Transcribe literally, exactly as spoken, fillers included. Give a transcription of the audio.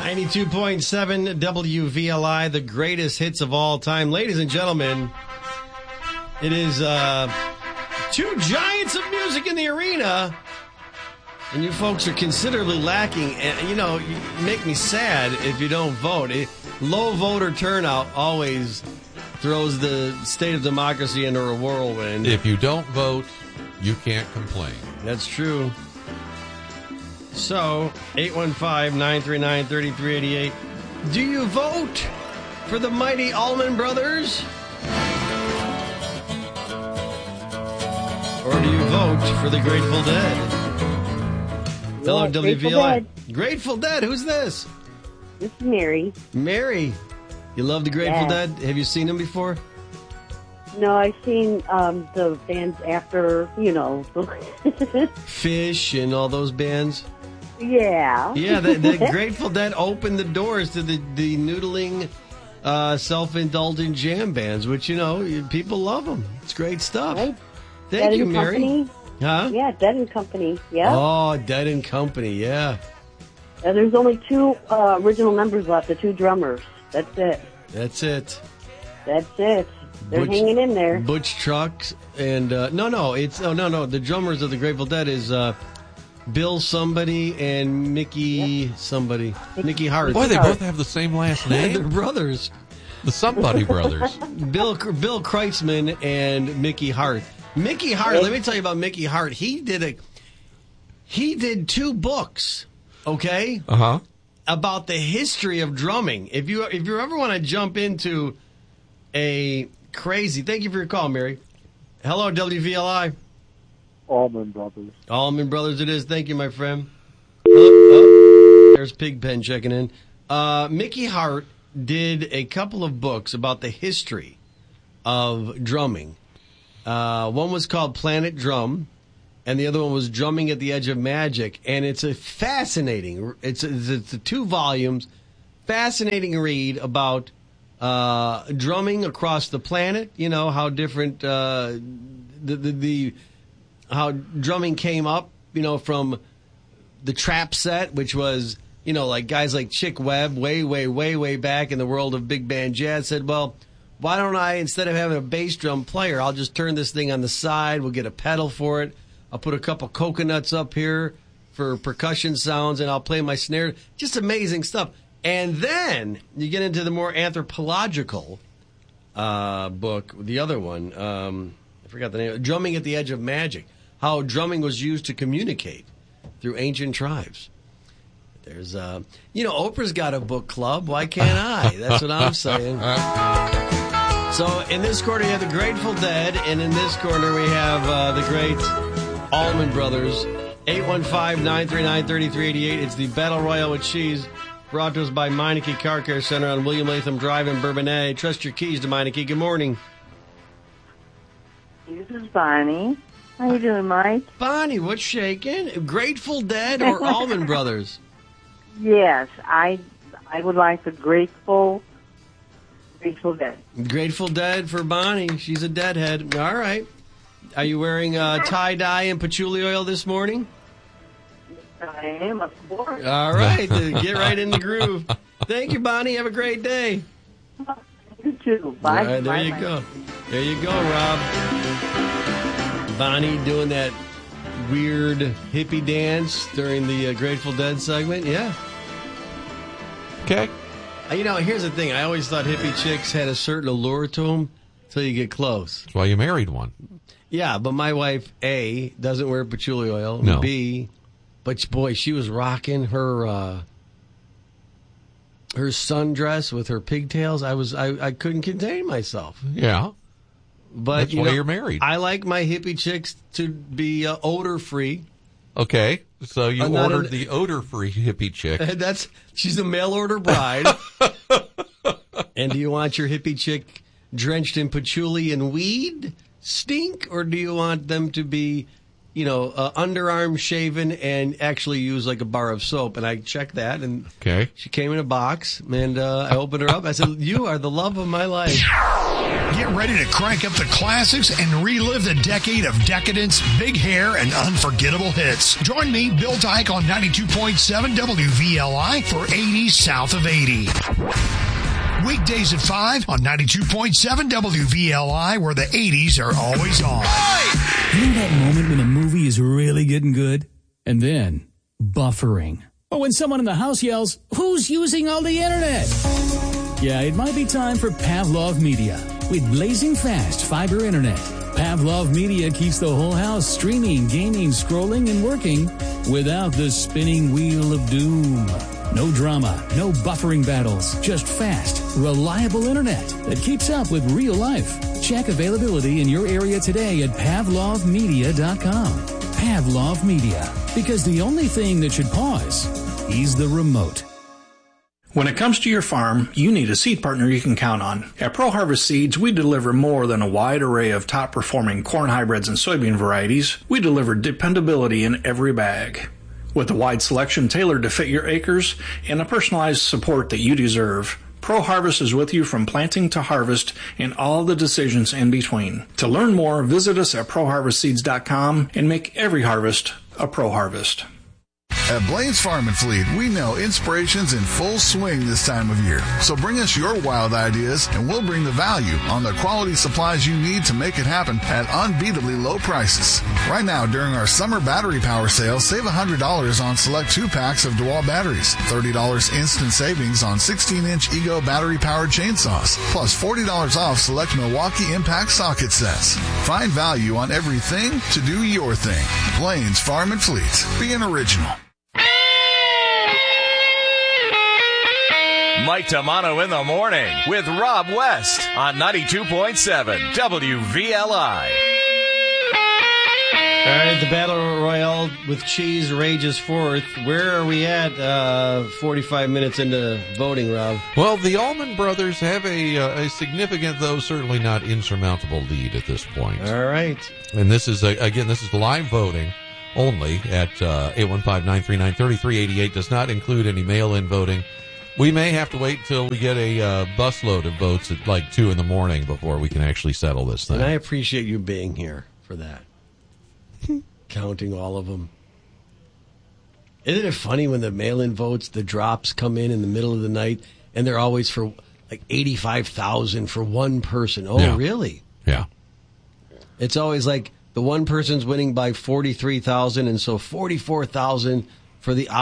ninety-two point seven W V L I, the greatest hits of all time. Ladies and gentlemen, it is uh, two giants of music in the arena, and you folks are considerably lacking. And, you know, you make me sad if you don't vote. It, low voter turnout always throws the state of democracy into a whirlwind. If you don't vote, you can't complain. That's true. So, eight one five, nine three nine, three three eight eight. Do you vote for the mighty Allman Brothers? Or do you vote for the Grateful Dead? Hello, Yeah, W V L I. Grateful Dead. Grateful Dead, who's this? This is Mary. Mary. You love the Grateful Yeah. Dead? Have you seen them before? No, I've seen um, the bands after, you know. Fish and all those bands? yeah. Yeah, the, the Grateful Dead opened the doors to the, the noodling, uh, self-indulgent jam bands, which, you know, you- people love them. It's great stuff. Right. Thank Dead you, and Mary. Company. Huh? Yeah, Dead and Company. Yeah. Oh, Dead and Company, yeah. Uh, there's only two uh, original members left, the two drummers. That's it. That's it. That's it. They're Butch- hanging in there. Butch Trucks and, uh, no, no, it's, oh, no, no, the drummers of the Grateful Dead is uh, Bill somebody and Mickey somebody. Mickey Hart. Boy, they Hart. both have the same last They're name. brothers. The Somebody Brothers. Bill Bill Kreitzman and Mickey Hart. Mickey Hart, let me tell you about Mickey Hart. He did a he did two books, okay, Uh-huh. about the history of drumming. If you if you ever want to jump into a crazy, thank you for your call, Mary. Hello, W V L I. Allman Brothers. Allman Brothers it is. Thank you, my friend. Oh, oh, there's Pigpen checking in. Uh, Mickey Hart did a couple of books about the history of drumming. Uh, one was called Planet Drum, and the other one was Drumming at the Edge of Magic. And it's a fascinating, it's a, it's a two volumes, fascinating read about uh, drumming across the planet. You know how different uh, the, the the how drumming came up. You know from the trap set, which was you know like guys like Chick Webb, way way way way back in the world of big band jazz, said, well, why don't I, instead of having a bass drum player, I'll just turn this thing on the side. We'll get a pedal for it. I'll put a couple coconuts up here for percussion sounds, and I'll play my snare. Just amazing stuff. And then you get into the more anthropological uh, book, the other one. Um, I forgot the name. Drumming at the Edge of Magic. How drumming was used to communicate through ancient tribes. There's, uh, you know, Oprah's got a book club. Why can't I? That's what I'm saying. So in this corner, you have the Grateful Dead, and in this corner, we have uh, the great Allman Brothers. eight one five, nine three nine, three three eight eight. It's the Battle Royal with Cheese, brought to us by Meineke Car Care Center on William Latham Drive in Bourbonnais. Trust your keys to Meineke. Good morning. This is Bonnie. How you doing, Mike? Bonnie, what's shaking? Grateful Dead or Allman Brothers? Yes, I I would like the Grateful Grateful Dead. Grateful Dead for Bonnie. She's a deadhead. All right. Are you wearing uh, tie-dye and patchouli oil this morning? I am, of course. All right. then Get right in the groove. Thank you, Bonnie. Have a great day. You too. Bye. All right, there Bye, you bye. go. There you go, Rob. Bonnie doing that weird hippie dance during the uh, Grateful Dead segment. Yeah. Okay. Uh, You know, here's the thing. I always thought hippie chicks had a certain allure to them until you get close. That's why you married one. Yeah, but my wife, A, doesn't wear patchouli oil. No. B, but boy, she was rocking her uh, her sundress with her pigtails. I was I, I couldn't contain myself. Yeah. But That's you why know, you're married. I like my hippie chicks to be uh, odor free. Okay. So you Uh, not ordered an- the odor-free hippie chick. That's she's a mail order bride. And do you want your hippie chick drenched in patchouli and weed stink, or do you want them to be you know, uh, underarm shaven and actually use like a bar of soap. And I checked that, and Okay. she came in a box, and uh, I opened her up. I said, "You are the love of my life." Get ready to crank up the classics and relive the decade of decadence, big hair, and unforgettable hits. Join me, Bill Dyke, on ninety-two point seven W V L I for eighties South of eighty. Weekdays at five on ninety-two point seven W V L I, where the eighties are always on. You know that moment when a movie is really getting good? And then, buffering. Or when someone in the house yells, "Who's using all the internet?" Yeah, it might be time for Pavlov Media. With blazing fast fiber internet, Pavlov Media keeps the whole house streaming, gaming, scrolling, and working without the spinning wheel of doom. No drama, no buffering battles, just fast, reliable internet that keeps up with real life. Check availability in your area today at pavlov media dot com. Pavlov Media, because the only thing that should pause is the remote. When it comes to your farm, you need a seed partner you can count on. At Pro Harvest Seeds, we deliver more than a wide array of top-performing corn hybrids and soybean varieties. We deliver dependability in every bag. With a wide selection tailored to fit your acres and a personalized support that you deserve, Pro Harvest is with you from planting to harvest and all the decisions in between. To learn more, visit us at pro harvest seeds dot com and make every harvest a Pro Harvest. At Blaine's Farm and Fleet, we know inspiration's in full swing this time of year. So bring us your wild ideas, and we'll bring the value on the quality supplies you need to make it happen at unbeatably low prices. Right now, during our summer battery power sale, save one hundred dollars on select two-packs of DeWalt batteries, thirty dollars instant savings on sixteen-inch Ego battery-powered chainsaws, plus forty dollars off select Milwaukee Impact socket sets. Find value on everything to do your thing. Blaine's Farm and Fleet. Be an original. Mike Tamano in the morning with Rob West on ninety-two point seven W V L I. All right, the Battle Royale with cheese rages forth. Where are we at uh, forty-five minutes into voting, Rob? Well, the Allman Brothers have a, uh, a significant, though certainly not insurmountable lead at this point. All right. And this is, uh, again, this is live voting only at uh, eight one five, nine three nine, three three eight eight. Does not include any mail-in voting. We may have to wait till we get a uh, busload of votes at like two in the morning before we can actually settle this thing. And I appreciate you being here for that. Counting all of them. Isn't it funny when the mail-in votes, the drops come in in the middle of the night, and they're always for like eighty-five thousand for one person? Oh, Yeah. really? Yeah. It's always like the one person's winning by forty-three thousand, and so forty-four thousand for the